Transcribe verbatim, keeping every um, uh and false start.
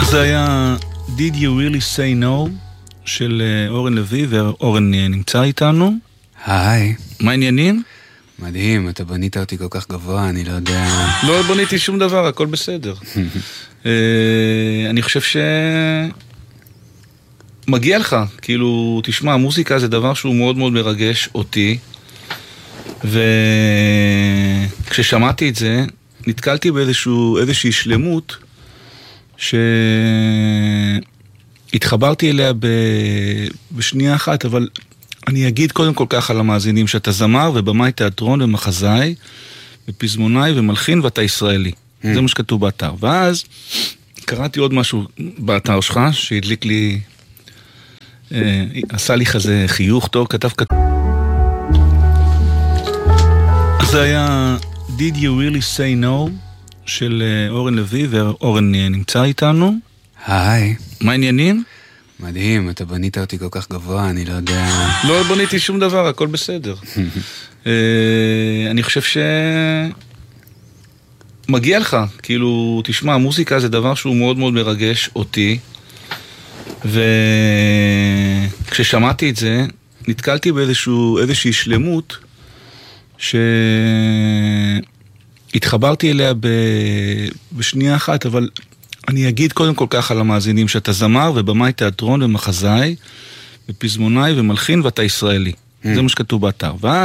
זה היה Did You Really Say No של אורן לוי, ואורן נמצא איתנו. היי. מה העניינים? מדהים, אתה בנית אותי כל כך גבוה, אני לא יודע... לא בניתי שום דבר, הכל בסדר. אני חושב ש... מגיע לך, כאילו, תשמע, המוזיקה זה דבר שהוא מאוד מאוד מרגש אותי, וכששמעתי את זה, נתקלתי באיזושהי שלמות, שהתחברתי אליה בשנייה אחת, אבל אני אגיד קודם כל כך על המאזינים, שאתה זמר ובמאי תיאטרון ומחזאי, ופזמונאי ומלחין, ואתה ישראלי. זה מה שכתוב באתר. ואז קראתי עוד משהו באתר שלך, שהדליק לי... עשה לי כזה חיוך טוב, כתב כתב. זה היה Did You Really Say No של אורן לוי, ואורן נמצא איתנו. היי. מה העניינים? מדהים, אתה בנית אותי כל כך גבוה, אני לא יודע... לא בניתי שום דבר, הכל בסדר. אני חושב ש... מגיע לך, כאילו, תשמע, המוזיקה זה דבר שהוא מאוד מאוד מרגש אותי, וכששמעתי את זה, נתקלתי באיזושהי שלמות, שהתחברתי אליה בשנייה אחת, אבל אני אגיד קודם כל כך על המאזינים, שאתה זמר ובמאי תיאטרון ומחזאי, ופזמונאי ומלחין, ואתה ישראלי. זה מה שכתוב באתר.